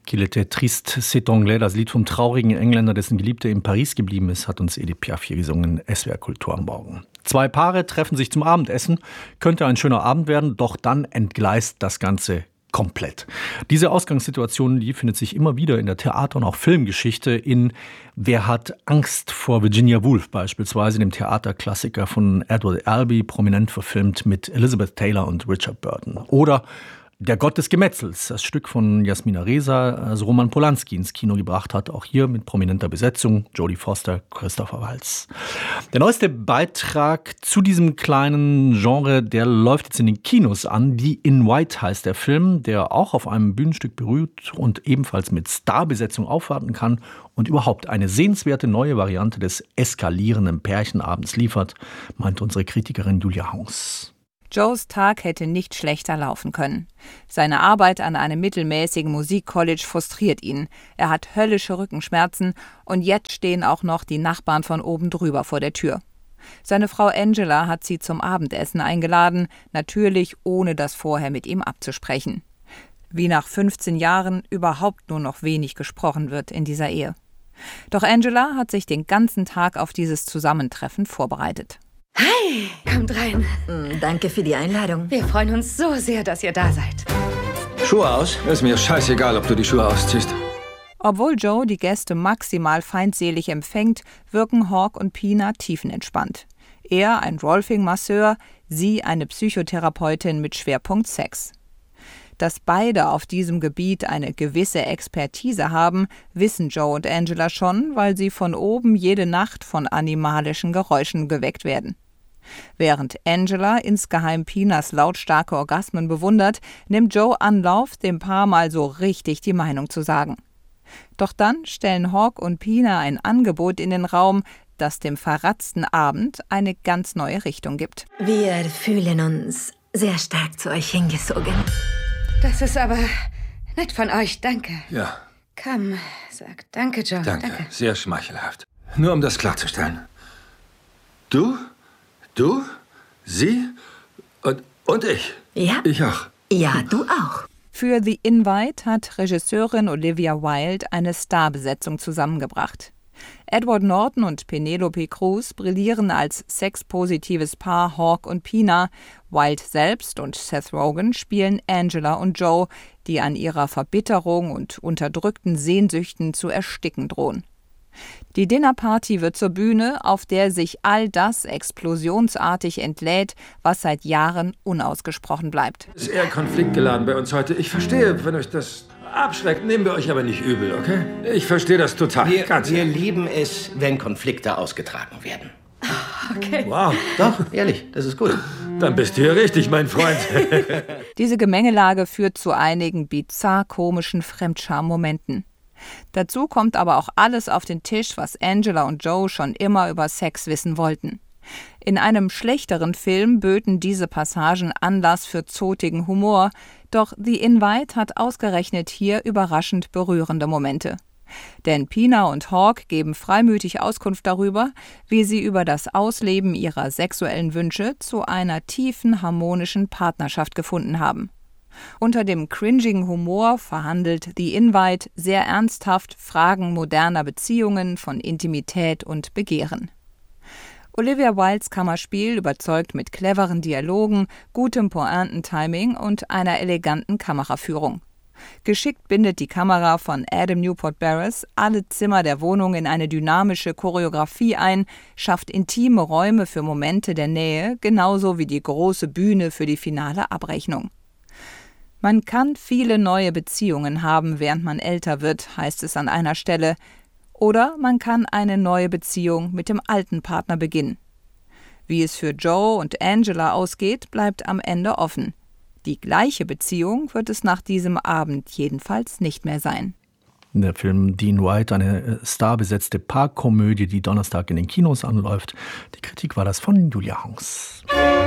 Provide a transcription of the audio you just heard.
Qu'il était triste, c'est anglais, das Lied vom traurigen Engländer, dessen Geliebte in Paris geblieben ist, hat uns Edith Piaf hier gesungen. SWR Kultur am Morgen. 2 Paare treffen sich zum Abendessen. Könnte ein schöner Abend werden, doch dann entgleist das Ganze komplett. Diese Ausgangssituation, die findet sich immer wieder in der Theater- und auch Filmgeschichte in Wer hat Angst vor Virginia Woolf beispielsweise, dem Theaterklassiker von Edward Albee, prominent verfilmt mit Elizabeth Taylor und Richard Burton. Oder Der Gott des Gemetzels, das Stück von Jasmina Reza, das Roman Polanski ins Kino gebracht hat, auch hier mit prominenter Besetzung, Jodie Foster, Christopher Waltz. Der neueste Beitrag zu diesem kleinen Genre, der läuft jetzt in den Kinos an. Die in White heißt der Film, der auch auf einem Bühnenstück berührt und ebenfalls mit Starbesetzung aufwarten kann und überhaupt eine sehenswerte neue Variante des eskalierenden Pärchenabends liefert, meint unsere Kritikerin Julia Haus. Joes Tag hätte nicht schlechter laufen können. Seine Arbeit an einem mittelmäßigen Musikcollege frustriert ihn. Er hat höllische Rückenschmerzen und jetzt stehen auch noch die Nachbarn von oben drüber vor der Tür. Seine Frau Angela hat sie zum Abendessen eingeladen, natürlich ohne das vorher mit ihm abzusprechen. Wie nach 15 Jahren überhaupt nur noch wenig gesprochen wird in dieser Ehe. Doch Angela hat sich den ganzen Tag auf dieses Zusammentreffen vorbereitet. Hi, kommt rein. Danke für die Einladung. Wir freuen uns so sehr, dass ihr da seid. Schuhe aus? Ist mir scheißegal, ob du die Schuhe ausziehst. Obwohl Joe die Gäste maximal feindselig empfängt, wirken Hawk und Pina tiefenentspannt. Er ein Rolfing-Masseur, sie eine Psychotherapeutin mit Schwerpunkt Sex. Dass beide auf diesem Gebiet eine gewisse Expertise haben, wissen Joe und Angela schon, weil sie von oben jede Nacht von animalischen Geräuschen geweckt werden. Während Angela insgeheim Pinas lautstarke Orgasmen bewundert, nimmt Joe Anlauf, dem Paar mal so richtig die Meinung zu sagen. Doch dann stellen Hawk und Pina ein Angebot in den Raum, das dem verratzten Abend eine ganz neue Richtung gibt. Wir fühlen uns sehr stark zu euch hingezogen. Das ist aber nett von euch, danke. Ja. Komm, sag danke, Joe. Danke, sehr schmeichelhaft. Nur um das klarzustellen. Du, sie und ich. Ja? Ich auch. Ja, du auch. Für The Invite hat Regisseurin Olivia Wilde eine Starbesetzung zusammengebracht. Edward Norton und Penelope Cruz brillieren als sexpositives Paar Hawk und Pina. Wilde selbst und Seth Rogen spielen Angela und Joe, die an ihrer Verbitterung und unterdrückten Sehnsüchten zu ersticken drohen. Die Dinnerparty wird zur Bühne, auf der sich all das explosionsartig entlädt, was seit Jahren unausgesprochen bleibt. Ist eher konfliktgeladen bei uns heute. Ich verstehe, wenn euch das abschreckt, nehmen wir euch aber nicht übel, okay? Ich verstehe das total. Wir lieben es, wenn Konflikte ausgetragen werden. Okay. Wow. Doch, ehrlich, das ist gut. Dann bist du hier richtig, mein Freund. Diese Gemengelage führt zu einigen bizarr komischen Fremdscham-Momenten. Dazu kommt aber auch alles auf den Tisch, was Angela und Joe schon immer über Sex wissen wollten. In einem schlechteren Film böten diese Passagen Anlass für zotigen Humor, doch The Invite hat ausgerechnet hier überraschend berührende Momente. Denn Pina und Hawk geben freimütig Auskunft darüber, wie sie über das Ausleben ihrer sexuellen Wünsche zu einer tiefen, harmonischen Partnerschaft gefunden haben. Unter dem cringigen Humor verhandelt The Invite sehr ernsthaft Fragen moderner Beziehungen, von Intimität und Begehren. Olivia Wildes Kammerspiel überzeugt mit cleveren Dialogen, gutem Pointentiming und einer eleganten Kameraführung. Geschickt bindet die Kamera von Adam Newport Barris alle Zimmer der Wohnung in eine dynamische Choreografie ein, schafft intime Räume für Momente der Nähe, genauso wie die große Bühne für die finale Abrechnung. Man kann viele neue Beziehungen haben, während man älter wird, heißt es an einer Stelle. Oder man kann eine neue Beziehung mit dem alten Partner beginnen. Wie es für Joe und Angela ausgeht, bleibt am Ende offen. Die gleiche Beziehung wird es nach diesem Abend jedenfalls nicht mehr sein. Der Film Dean White, eine starbesetzte Paarkomödie, die Donnerstag in den Kinos anläuft. Die Kritik war das von Julia Haus.